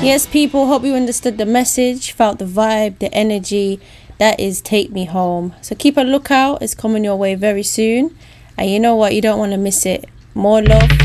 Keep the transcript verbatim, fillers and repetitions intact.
Yes, people, hope you understood the message, felt the vibe, the energy. That is Take Me Home. So keep a lookout. It's coming your way very soon. And you know what? You don't want to miss it. More love,